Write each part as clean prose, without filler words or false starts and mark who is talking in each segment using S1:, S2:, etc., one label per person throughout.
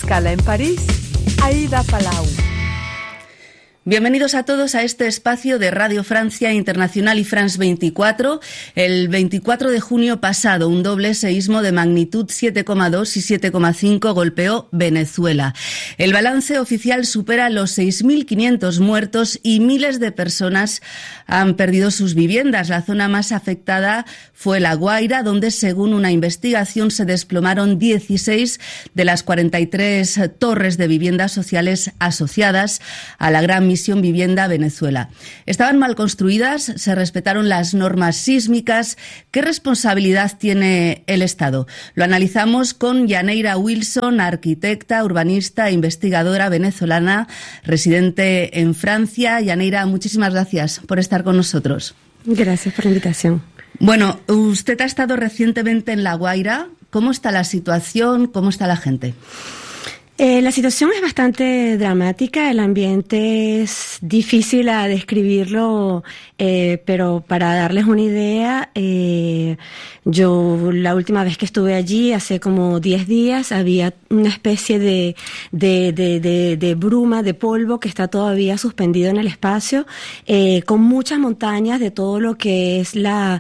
S1: Escala en París, Aida Palau.
S2: Bienvenidos a todos a este espacio de Radio Francia Internacional y France 24. El 24 de junio pasado, un doble seísmo de magnitud 7,2 y 7,5 golpeó Venezuela. El balance oficial supera los 6.500 muertos y miles de personas han perdido sus viviendas. La zona más afectada fue La Guaira, donde, según una investigación, se desplomaron 16 de las 43 torres de viviendas sociales asociadas a la Gran Misión Vivienda Venezuela. Estaban mal construidas, se respetaron las normas sísmicas. ¿Qué responsabilidad tiene el Estado? Lo analizamos con Yaneira Wilson, arquitecta, urbanista e investigadora venezolana, residente en Francia. Yaneira, muchísimas gracias por estar con nosotros.
S3: Gracias por la invitación.
S2: Bueno, usted ha estado recientemente en La Guaira. ¿Cómo está la situación? ¿Cómo está la gente?
S3: La situación es bastante dramática, el ambiente es difícil a describirlo, pero para darles una idea, yo la última vez que estuve allí, hace como 10 días, había una especie de bruma, de polvo que está todavía suspendido en el espacio, con muchas montañas de todo lo que es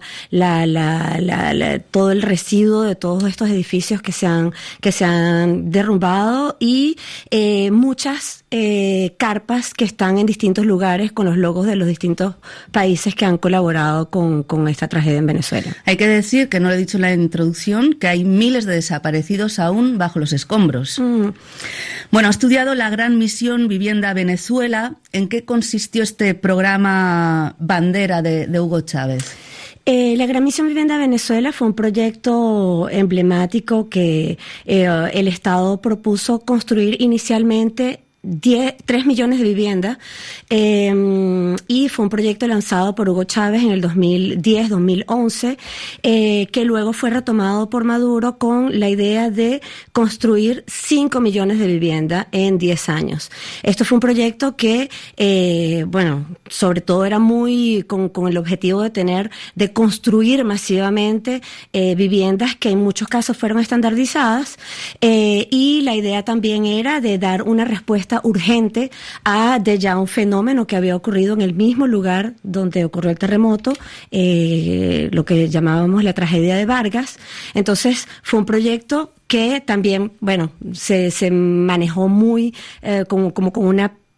S3: todo el residuo de todos estos edificios que se han derrumbado y muchas carpas que están en distintos lugares con los logos de los distintos países que han colaborado con esta tragedia en Venezuela.
S2: Hay que decir, que no lo he dicho en la introducción, que hay miles de desaparecidos aún bajo los escombros. Bueno, ha estudiado la Gran Misión Vivienda Venezuela. ¿En qué consistió este programa bandera de Hugo Chávez?
S3: La Gran Misión Vivienda Venezuela fue un proyecto emblemático que el Estado propuso construir inicialmente 3 millones de viviendas y fue un proyecto lanzado por Hugo Chávez en el 2010-2011 que luego fue retomado por Maduro con la idea de construir 5 millones de viviendas en 10 años. Esto fue un proyecto que, sobre todo era muy con el objetivo de construir masivamente viviendas que en muchos casos fueron estandardizadas y la idea también era de dar una respuesta urgente a ya un fenómeno que había ocurrido en el mismo lugar donde ocurrió el terremoto, lo que llamábamos la tragedia de Vargas. Entonces fue un proyecto que también, se manejó muy como con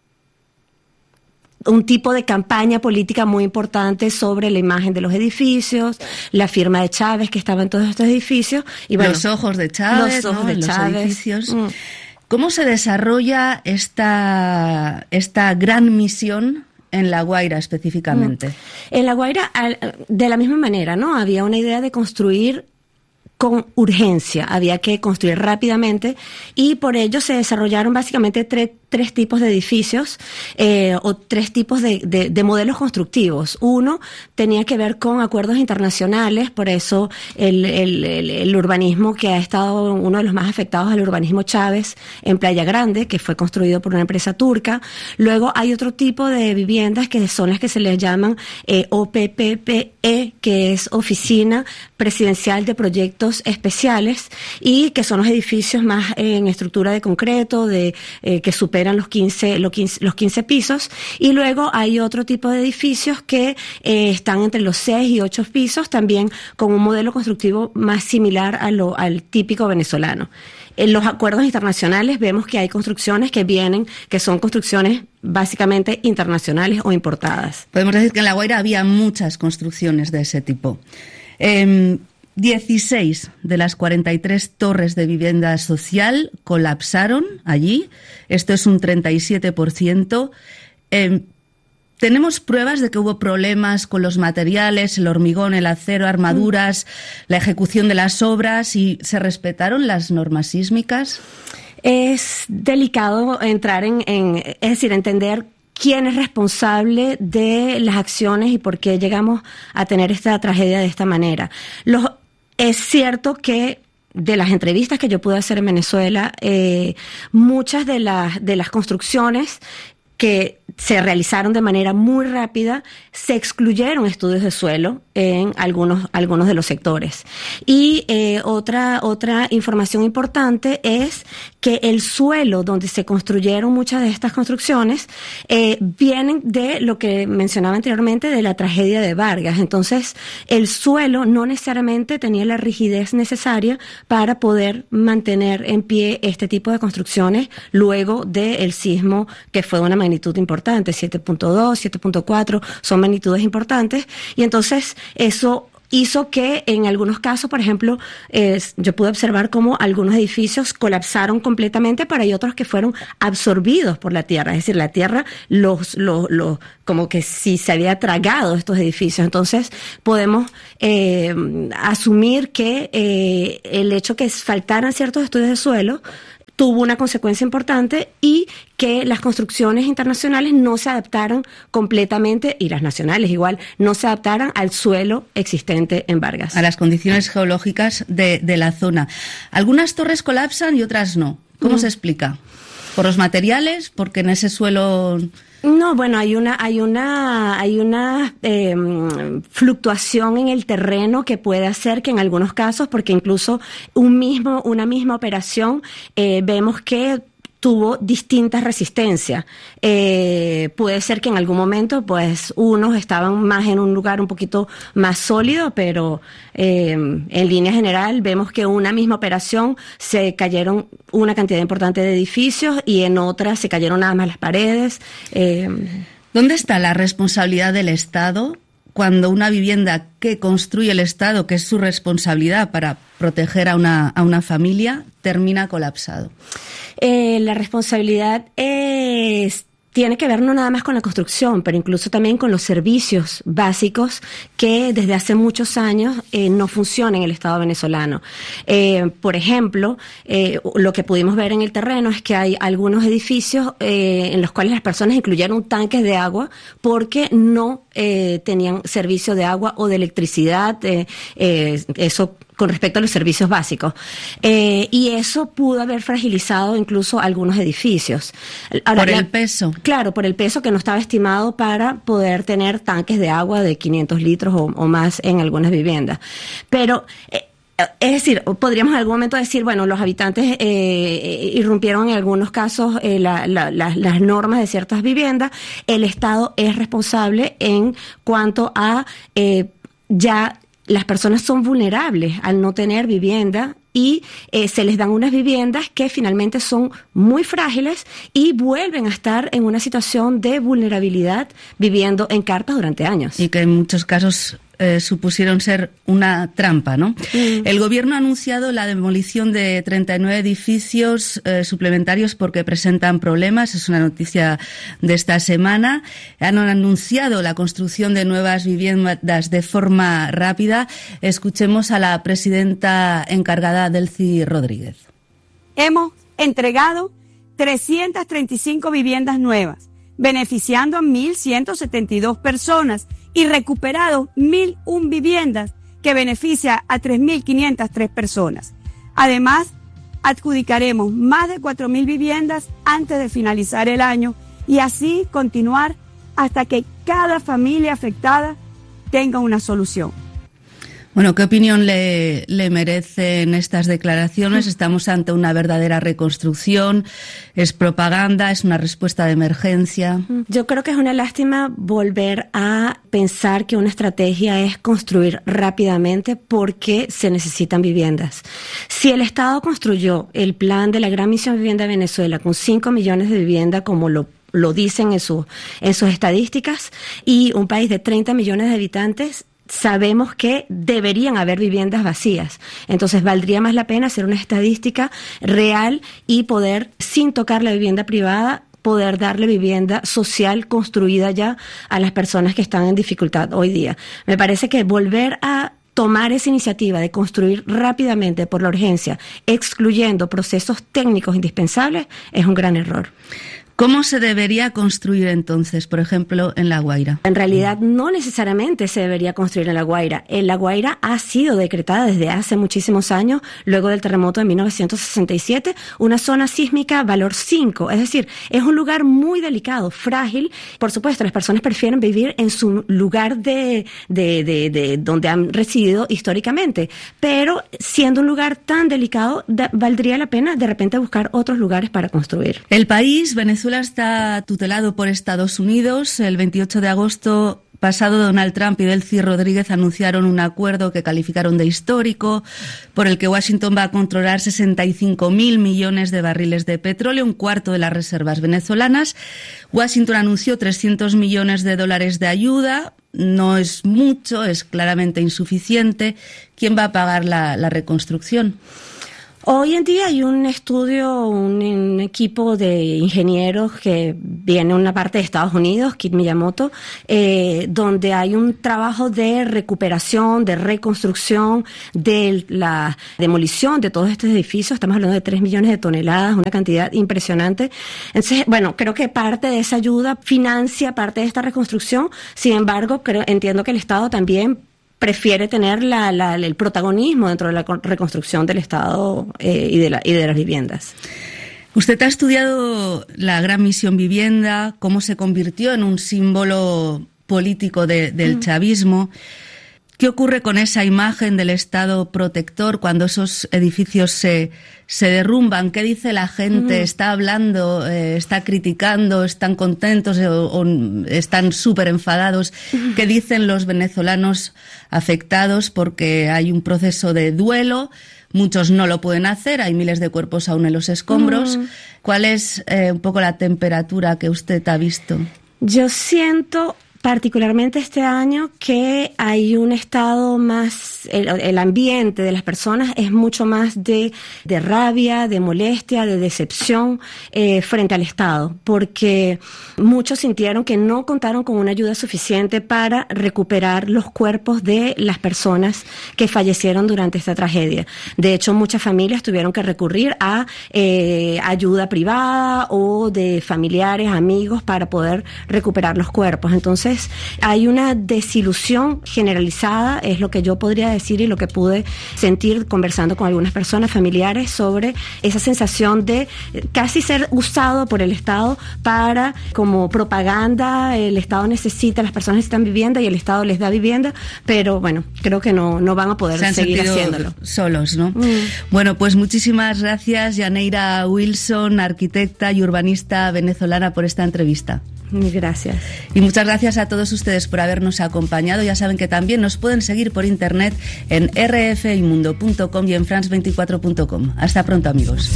S3: un tipo de campaña política muy importante sobre la imagen de los edificios, la firma de Chávez que estaba en todos estos edificios. Y
S2: los ojos de Chávez,
S3: los ojos de Chávez.
S2: Los edificios. ¿Cómo se desarrolla esta gran misión en La Guaira específicamente?
S3: En La Guaira, de la misma manera, ¿no? Había una idea de construir con urgencia, había que construir rápidamente y por ello se desarrollaron básicamente tres tipos de edificios o tres tipos de modelos constructivos. Uno tenía que ver con acuerdos internacionales, por eso el urbanismo que ha estado uno de los más afectados, el urbanismo Chávez en Playa Grande, que fue construido por una empresa turca. Luego hay otro tipo de viviendas que son las que se les llaman OPPE, que es Oficina Presidencial de Proyectos Especiales, y que son los edificios más en estructura de concreto, que superan los 15 pisos, y luego hay otro tipo de edificios que están entre los 6 y 8 pisos, también con un modelo constructivo más similar al típico venezolano. En los acuerdos internacionales vemos que hay construcciones que son construcciones básicamente internacionales o importadas.
S2: Podemos decir que en La Guaira había muchas construcciones de ese tipo. 16 de las 43 torres de vivienda social colapsaron allí. Esto es un 37%. ¿Tenemos pruebas de que hubo problemas con los materiales, el hormigón, el acero, armaduras, la ejecución de las obras, y se respetaron las normas sísmicas?
S3: Es delicado entrar es decir, entender quién es responsable de las acciones y por qué llegamos a tener esta tragedia de esta manera. Es cierto que de las entrevistas que yo pude hacer en Venezuela, muchas de las construcciones que se realizaron de manera muy rápida, se excluyeron estudios de suelo en algunos de los sectores. Y otra información importante es que el suelo donde se construyeron muchas de estas construcciones vienen de lo que mencionaba anteriormente, de la tragedia de Vargas. Entonces, el suelo no necesariamente tenía la rigidez necesaria para poder mantener en pie este tipo de construcciones luego del sismo, que fue de una magnitud importante, 7.2, 7.4, son magnitudes importantes, y entonces eso hizo que en algunos casos, por ejemplo, yo pude observar cómo algunos edificios colapsaron completamente, pero hay otros que fueron absorbidos por la tierra, es decir, la tierra como que si se había tragado estos edificios. Entonces podemos asumir que el hecho que faltaran ciertos estudios de suelo tuvo una consecuencia importante, y que las construcciones internacionales no se adaptaron completamente, y las nacionales igual, no se adaptaran al suelo existente en Vargas.
S2: A las condiciones geológicas de la zona. Algunas torres colapsan y otras no. ¿Cómo se explica? ¿Por los materiales? ¿Porque en ese suelo...?
S3: No, bueno, hay una fluctuación en el terreno que puede hacer que en algunos casos, porque incluso una misma operación, vemos que tuvo distintas resistencias. Puede ser que en algún momento, pues, unos estaban más en un lugar un poquito más sólido, pero en línea general vemos que una misma operación se cayeron una cantidad importante de edificios, y en otras se cayeron nada más las paredes.
S2: ¿Dónde está la responsabilidad del Estado cuando una vivienda que construye el Estado, que es su responsabilidad para proteger a una familia, termina colapsado?
S3: La responsabilidad tiene que ver no nada más con la construcción, pero incluso también con los servicios básicos que desde hace muchos años no funcionan en el Estado venezolano. Por ejemplo, lo que pudimos ver en el terreno es que hay algunos edificios en los cuales las personas incluyeron tanques de agua porque no tenían servicio de agua o de electricidad, eso con respecto a los servicios básicos. Y eso pudo haber fragilizado incluso algunos edificios. Ahora,
S2: ¿por el peso?
S3: Claro, por el peso que no estaba estimado para poder tener tanques de agua de 500 litros o más en algunas viviendas. Pero... es decir, podríamos en algún momento decir, bueno, los habitantes irrumpieron en algunos casos las normas de ciertas viviendas. El Estado es responsable en cuanto a ya las personas son vulnerables al no tener vivienda, y se les dan unas viviendas que finalmente son muy frágiles y vuelven a estar en una situación de vulnerabilidad viviendo en carpas durante años.
S2: Y que en muchos casos supusieron ser una trampa, ¿no? El gobierno ha anunciado la demolición de 39 edificios suplementarios porque presentan problemas. Es una noticia de esta semana. Han anunciado la construcción de nuevas viviendas de forma rápida. Escuchemos a la presidenta encargada, Delcy Rodríguez.
S4: Hemos entregado 335 viviendas nuevas, beneficiando a 1.172 personas, y recuperado 1.001 viviendas, que beneficia a 3.503 personas. Además, adjudicaremos más de 4.000 viviendas antes de finalizar el año, y así continuar hasta que cada familia afectada tenga una solución.
S2: Bueno, ¿qué opinión le merecen estas declaraciones? ¿Estamos ante una verdadera reconstrucción? ¿Es propaganda? ¿Es una respuesta de emergencia?
S3: Yo creo que es una lástima volver a pensar que una estrategia es construir rápidamente porque se necesitan viviendas. Si el Estado construyó el plan de la Gran Misión Vivienda de Venezuela con 5 millones de viviendas, como lo dicen en sus estadísticas, y un país de 30 millones de habitantes, sabemos que deberían haber viviendas vacías. Entonces valdría más la pena hacer una estadística real y poder, sin tocar la vivienda privada, poder darle vivienda social construida ya a las personas que están en dificultad hoy día. Me parece que volver a tomar esa iniciativa de construir rápidamente por la urgencia, excluyendo procesos técnicos indispensables, es un gran error.
S2: ¿Cómo se debería construir entonces, por ejemplo, en La Guaira?
S3: En realidad no necesariamente se debería construir en La Guaira. La Guaira ha sido decretada desde hace muchísimos años, luego del terremoto de 1967, una zona sísmica valor 5. Es decir, es un lugar muy delicado, frágil. Por supuesto, las personas prefieren vivir en su lugar de donde han residido históricamente. Pero siendo un lugar tan delicado, valdría la pena de repente buscar otros lugares para construir.
S2: El país, Venezuela, está tutelado por Estados Unidos. El 28 de agosto pasado, Donald Trump y Delcy Rodríguez anunciaron un acuerdo que calificaron de histórico, por el que Washington va a controlar 65.000 millones de barriles de petróleo, un cuarto de las reservas venezolanas. Washington anunció $300 millones de ayuda. No es mucho, es claramente insuficiente. ¿Quién va a pagar la reconstrucción?
S3: Hoy en día hay un estudio, un equipo de ingenieros que viene una parte de Estados Unidos, Kit Miyamoto, donde hay un trabajo de recuperación, de reconstrucción, de la demolición de todos estos edificios. Estamos hablando de 3 millones de toneladas, una cantidad impresionante. Entonces, bueno, creo que parte de esa ayuda financia parte de esta reconstrucción. Sin embargo, entiendo que el Estado también prefiere tener el protagonismo dentro de la reconstrucción del Estado y de las viviendas.
S2: Usted ha estudiado la Gran Misión Vivienda, cómo se convirtió en un símbolo político del chavismo. ¿Qué ocurre con esa imagen del Estado protector cuando esos edificios se derrumban? ¿Qué dice la gente? ¿Está hablando? ¿Está criticando? ¿Están contentos o están súper enfadados? ¿Qué dicen los venezolanos afectados? Porque hay un proceso de duelo. Muchos no lo pueden hacer. Hay miles de cuerpos aún en los escombros. ¿Cuál es un poco la temperatura que usted ha visto?
S3: Yo siento particularmente este año que hay un estado más, el ambiente de las personas es mucho más de rabia, de molestia, de decepción frente al Estado, porque muchos sintieron que no contaron con una ayuda suficiente para recuperar los cuerpos de las personas que fallecieron durante esta tragedia. De hecho, muchas familias tuvieron que recurrir a ayuda privada o de familiares, amigos, para poder recuperar los cuerpos. Entonces, hay una desilusión generalizada, es lo que yo podría decir y lo que pude sentir conversando con algunas personas familiares sobre esa sensación de casi ser usado por el Estado para, como propaganda, el Estado necesita, las personas necesitan vivienda y el Estado les da vivienda, pero bueno, creo que no van a poder seguir haciéndolo.
S2: Solos, ¿no? Bueno, pues muchísimas gracias, Yaneira Wilson, arquitecta y urbanista venezolana, por esta entrevista.
S3: Gracias.
S2: Y muchas gracias a todos ustedes por habernos acompañado. Ya saben que también nos pueden seguir por internet en rfimundo.com y en france24.com. Hasta pronto, amigos.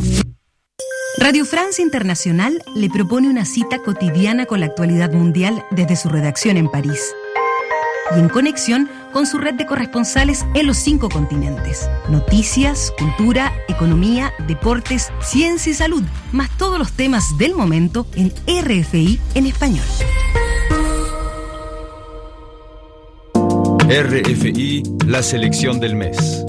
S5: Radio France Internacional le propone una cita cotidiana con la actualidad mundial desde su redacción en París y en conexión con su red de corresponsales en los 5 continentes. Noticias, cultura, economía, deportes, ciencia y salud, más todos los temas del momento en RFI en español.
S6: RFI, la selección del mes.